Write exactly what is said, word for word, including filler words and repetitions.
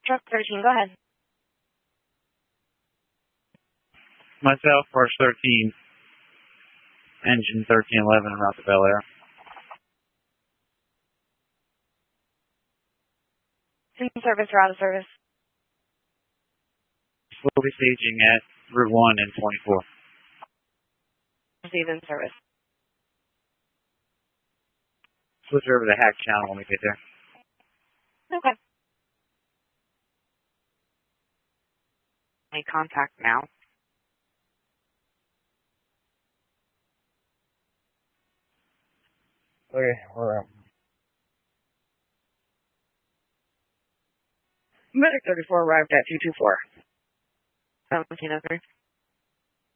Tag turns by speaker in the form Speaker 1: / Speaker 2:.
Speaker 1: Truck thirteen, go ahead.
Speaker 2: Myself, First thirteen, engine thirteen eleven, route to Bel Air.
Speaker 1: In service or out of service?
Speaker 2: Slowly staging at Route one and twenty-four.
Speaker 1: Receive in service.
Speaker 2: Switch over to hack channel when we get there.
Speaker 1: Okay. Make contact now.
Speaker 2: Okay, we're out.
Speaker 1: Medic thirty-four arrived at two two four. seventeen oh three.